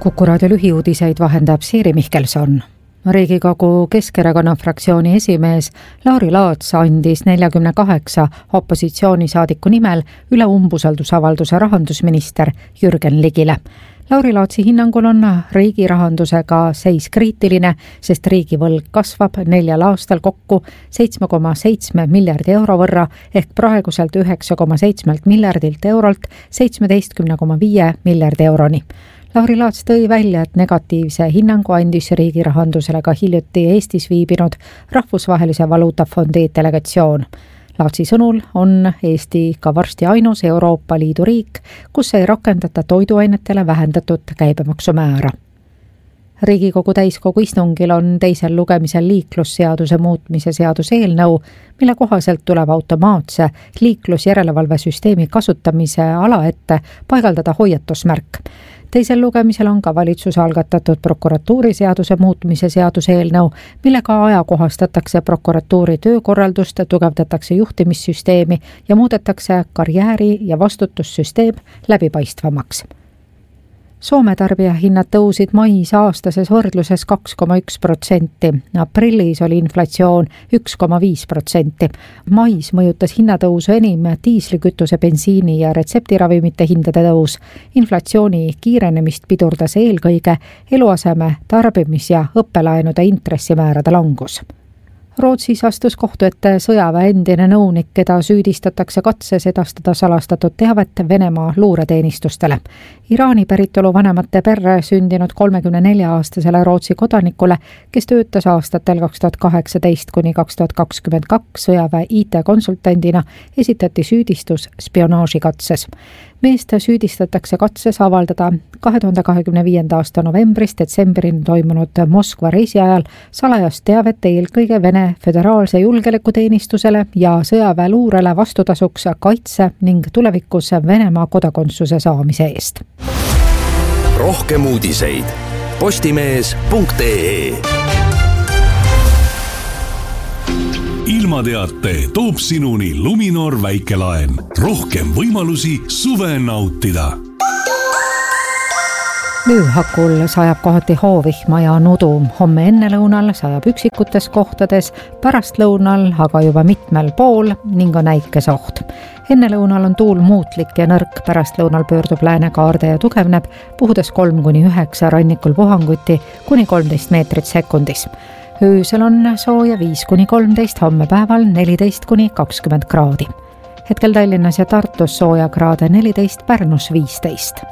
Kuku raadio lühiuudiseid vahendab Siiri Mihkelson. Riigikogu Keskerakonna fraktsiooni esimees Lauri Laats andis 48 opositsioonisaadiku nimel üle umbusaldusavalduse rahandusminister Jürgen Ligile. Lauri Laatsi hinnangul on riigi rahandusega seis kriitiline, sest riigivõlg kasvab 4 aastal kokku 7,7 miljardi euro võrra ehk praeguselt 9,7 miljardilt eurolt 17,5 miljardi euroni. Lauri Laats tõi välja, et negatiivse hinnangu andis riigi rahandusele ka hiljuti Eestis viibinud Rahvusvahelise Valuutafondi delegatsioon. Laatsi sõnul on Eesti ka varsti ainus Euroopa Liidu riik, kus ei rakendata toiduainetele vähendatud käibemaksumäära. Riigikogu täiskogu istungil on teisel lugemisel liiklusseaduse muutmise seaduse eelnõu, mille kohaselt tuleb automaatse liiklusjärelevalvesüsteemi kasutamise ala ette paigaldada hoiatusmärk. Teisel lugemisel on ka valitsuse algatatud prokuratuuriseaduse muutmise seaduse eelnõu, millega ajakohastatakse prokuratuuri töökorraldust, tugevdatakse juhtimissüsteemi ja muudetakse karjääri- ja vastutussüsteem läbipaistvamaks. Soome tarbijahinnad tõusid mais aastases võrdluses 2,1%. Aprillis oli inflatsioon 1,5%. Mais mõjutas hinnatõusu enim diislikütuse, bensiini ja retseptiravimite hindade tõus. Inflatsiooni kiirenemist pidurdas eelkõige eluaseme, tarbimis- ja õppelaenude intressimäärade langus. Rootsis astus kohtu ette sõjaväe endine nõunik, keda süüdistatakse katses edastada salastatud teavet Venemaa luureteenistustele. Iraani päritolu vanemate perre sündinud 34-aastasele Rootsi kodanikule, kes töötas aastatel 2018 kuni 2022 sõjaväe IT-konsultandina, esitati süüdistus spionaažikatses. Meest süüdistatakse katses avaldada 2025. aasta novembrist detsembrini toimunud Moskva reisi ajal salajast teavet eelkõige Vene föderaalse julgeolekuteenistusele ja sõjaväe luurele vastutasuks kaitse ning tulevikus Venemaa kodakondsuse saamise eest. Rohkem uudiseid postimees.ee. Ilmateate toob sinuni Luminor väikelaen. Rohkem võimalusi suve nautida. Lüühakul sajab kohati hoovihma ja nudu. Homme ennelõunal sajab üksikutes kohtades, pärastlõunal aga juba mitmel pool ning on äikesoht. Ennelõunal on tuul muutlik ja nõrk, pärastlõunal pöördub läänekaarde ja tugevneb, puhudes 3-9 rannikul puhanguti kuni 13 meetrit sekundis. Öösel on sooja 5-13, homme päeval 14-20 kraadi. Hetkel Tallinnas ja Tartus sooja kraade 14, Pärnus 15.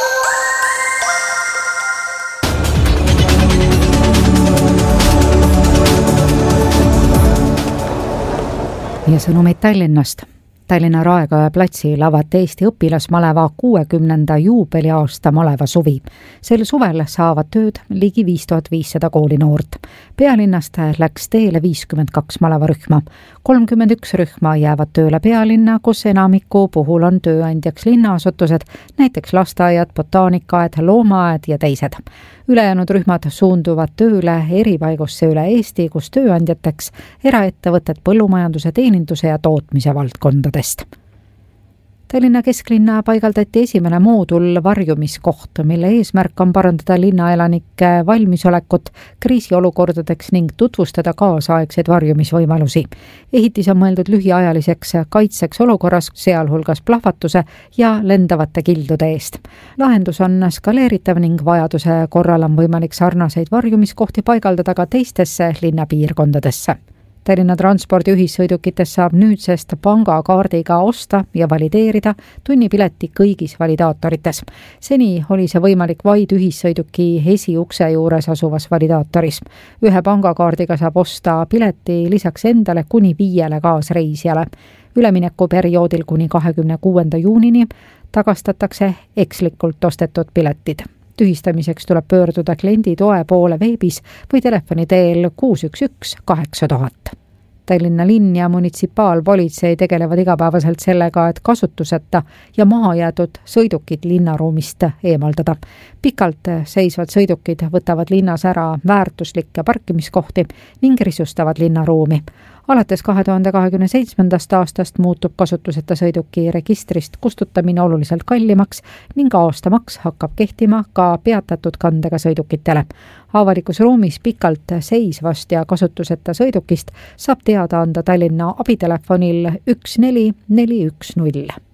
Ja sõnumeid Tallinnast. Tallinna Raekoja platsil avati Eesti õpilasmaleva 60. juubeliaasta maleva suvi. Sel suvel saavad tööd ligi 5500 koolinoort. Pealinnast läks teele 52 malevarühma. 31 rühma jäävad tööle pealinna, kus enamiku puhul on tööandjaks linnaasutused, näiteks lasteaiad, botaanikaaed, loomaaed ja teised. Ülejäänud rühmad suunduvad tööle eripaigusse üle Eesti, kus tööandjateks eraettevõtted põllumajanduse, teeninduse ja tootmise valdkondadest. Tallinna kesklinna paigaldati esimene moodul varjumiskoht, mille eesmärk on parandada linnaelanike valmisolekut kriisiolukordadeks ning tutvustada kaasaegseid varjumisvõimalusi. Ehitis on mõeldud lühiajaliseks kaitseks olukorras, sealhulgas plahvatuse ja lendavate kildude eest. Lahendus on skaleeritav ning vajaduse korral on võimalik sarnaseid varjumiskohti paigaldada ka teistesse linnapiirkondadesse. Tallinna transpordiühissõidukites saab nüüdsest pangakaardiga osta ja valideerida tunnipileti kõigis validaatorites. Seni oli see võimalik vaid ühissõiduki esiukse juures asuvas validaatoris. Ühe pangakaardiga saab osta pileti lisaks endale kuni 5 kaasreisijale. Üleminekuperioodil kuni 26. juunini tagastatakse ekslikult ostetud piletid. Tühistamiseks tuleb pöörduda kliendi toe poole veebis või telefoni teel 611 8000. Tallinna linn ja munitsipaalpolitsei tegelevad igapäevaselt sellega, et kasutuseta ja mahajäetud sõidukid linnaruumist eemaldada. Pikalt seisvad sõidukid võtavad linnas ära väärtuslikke parkimiskohti ning risustavad linnaruumi. Alates 2027. aastast muutub kasutuseta sõiduki registrist kustutamine oluliselt kallimaks ning aastamaks hakkab kehtima ka peatatud kandega sõidukitele. Avalikus ruumis pikalt seisvast ja kasutuseta sõidukist saab teada anda Tallinna abitelefonil 14410.